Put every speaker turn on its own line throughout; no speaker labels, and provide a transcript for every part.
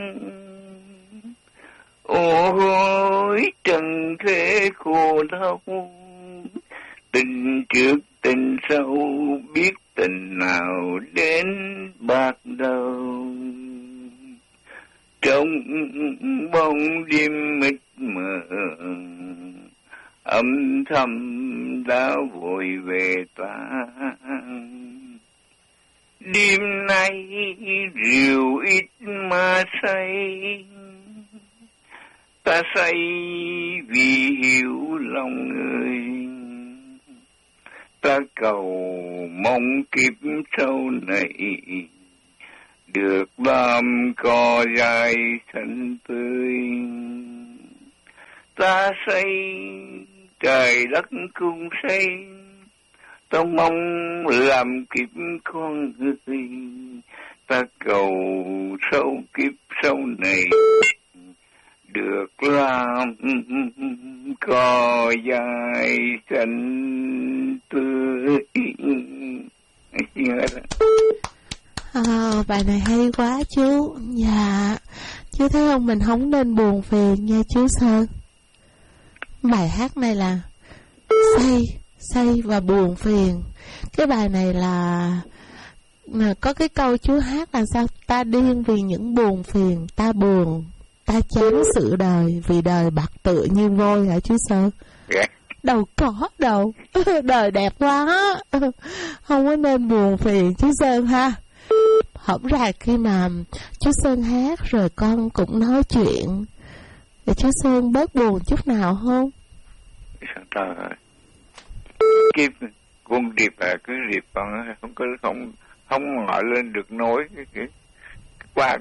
Ôi trần thế khổ đau, tình trước tình sau biết tình nào đến bạc đầu. Trong bóng đêm mịt mờ âm thầm đã vội về ta. Đêm nay rượu ít mà say, ta say vì hiểu lòng người. Ta cầu mong kiếp sau này được làm cỏ dài xanh tươi. Ta say trời đất cũng say, ta mong làm kiếp con người. Ta cầu sau kiếp sau này được làm cỏ dài xanh tươi.
Bài này hay quá chú. Dạ, chú thấy không, mình không nên buồn phiền nha chú Sơn. Bài hát này là say và buồn phiền. Cái bài này là có cái câu chú hát là sao? Ta điên vì những buồn phiền, ta buồn, ta chán sự đời, vì đời bạc tựa như vôi hả chú Sơn? Đâu có đâu. Đời đẹp quá. Không có nên buồn phiền chú Sơn ha. Hổng ra khi mà chú Sơn hát rồi con cũng nói chuyện, để chú Sơn bớt buồn chút nào không?
Trời ơi, kiếp con điệp cứ điệp bằng không ngợi lên được nối cái qua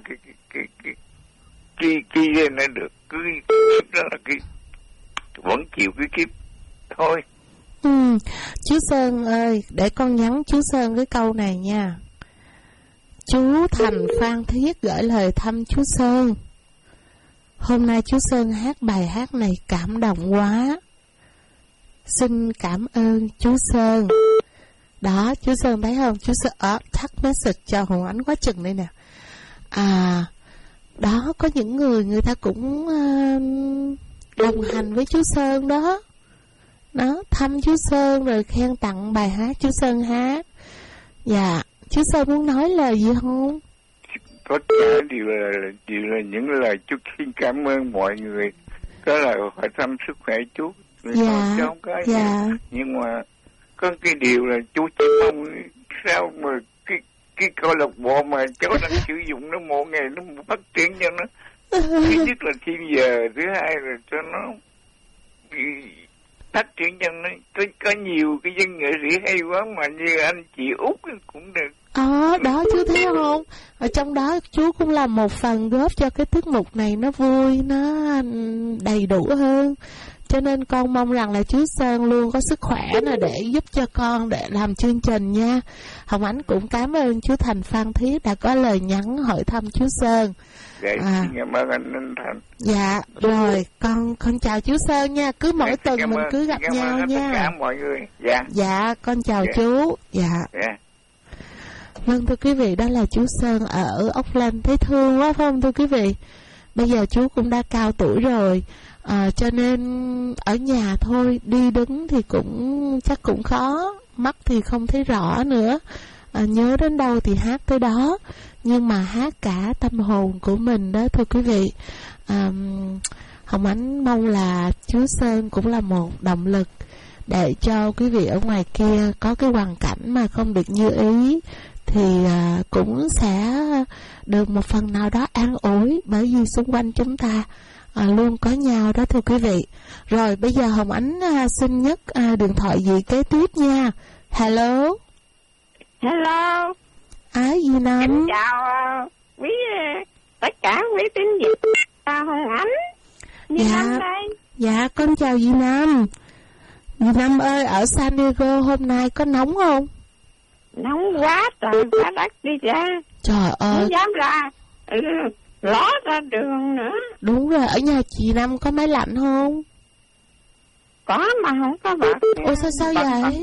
cái lên nó được, cứ kiếp đó là cái vẫn chịu cái kiếp thôi.
Chú Sơn ơi, để con nhắn chú Sơn cái câu này nha. Chú Thành Phan Thiết gửi lời thăm chú Sơn. Hôm nay chú Sơn hát bài hát này cảm động quá. Xin cảm ơn chú Sơn. Đó, chú Sơn thấy không? Chú Sơn thắt message cho Hồng Ánh quá chừng đây nè. Đó, có những người ta cũng đồng hành với chú Sơn đó. Đó, thăm chú Sơn rồi khen tặng bài hát chú Sơn hát. Dạ, chú Sơn muốn nói lời gì không?
Có cả điều là những lời chúc xin cảm ơn mọi người. Đó là hỏi thăm sức khỏe chú.
Dạ, dạ.
Nhưng mà có cái điều là chú chỉ mong sao mà cái câu lạc bộ mà cháu đang sử dụng nó một ngày nó phát triển cho nó. Thứ nhất là thêm giờ, thứ hai là cho nó phát triển cho nó có nhiều cái dân nghệ sĩ hay quá mà như anh chị Út cũng được.
Đó chú thấy không? Ở trong đó chú cũng làm một phần góp cho cái tiết mục này nó vui, nó đầy đủ hơn. Cho nên con mong rằng là chú Sơn luôn có sức khỏe nè để giúp cho con để làm chương trình nha. Hồng Ánh cũng cảm ơn chú Thành Phan Thiết đã có lời nhắn hỏi thăm chú Sơn.
Dạ, cảm ơn anh Thành.
Dạ, rồi con chào chú Sơn nha. Cứ mỗi tuần mình cứ gặp nhau nha.
Tất cả mọi người. Dạ.
Dạ, con chào chú. Dạ. Vâng thưa quý vị, đó là chú Sơn ở Ốc Lanh. Thấy thương quá phải không thưa quý vị? Bây giờ chú cũng đã cao tuổi rồi. Cho nên ở nhà thôi, đi đứng thì chắc cũng khó, mắt thì không thấy rõ nữa. Nhớ đến đâu thì hát tới đó, nhưng mà hát cả tâm hồn của mình đó thưa quý vị. Hồng Ánh mong là chú Sơn cũng là một động lực để cho quý vị ở ngoài kia có cái hoàn cảnh mà không được như ý thì cũng sẽ được một phần nào đó an ủi, bởi vì xung quanh chúng ta luôn có nhau đó thưa quý vị. Rồi bây giờ Hồng Ánh xin nhấc điện thoại gì kế tiếp nha. Hello.
Hello.
Gì Năm?
Em chào quý tất cả quý tín giả Hồng Ánh.
Dạ.
Năm đây.
Dạ con chào dì Năm. Dì Năm ơi, ở San Diego hôm nay có nóng không?
Nóng quá trời quá đất đi ra.
Trời ơi.
Không dám ra. Ló ra đường nữa.
Đúng rồi, ở nhà chị Năm có máy lạnh không?
Có mà không có bật.
Ủa sao vậy?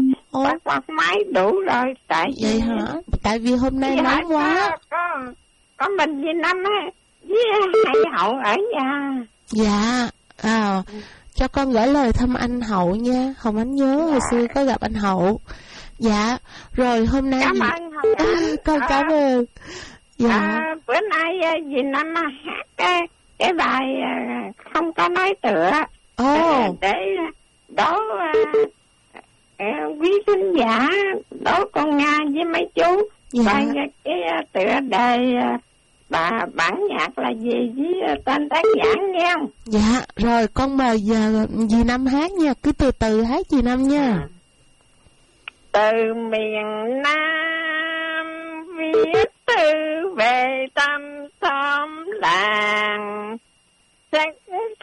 Bật máy đủ rồi. Tại
vậy hả? Tại vì hôm nay nóng quá.
có mình với Năm với hai Hậu ở nhà.
Dạ. Cho con gửi lời thăm anh Hậu nha. Hồng Ánh nhớ hồi xưa có gặp anh Hậu. Dạ. Rồi hôm nay
cảm ơn Hồng Ánh.
Con cảm ơn. Dạ.
Bữa nay dì Năm hát cái bài không có nói tựa. Để đố quý khán giả, đố con Nga với mấy chú. Dạ. Cái tựa đề bản nhạc là gì với tên tác giả nghe không?
Dạ. Rồi con mời giờ dì Năm hát nha. Cứ từ từ hát dì Năm nha.
Từ miền Nam viết thư về tâm xóm làng.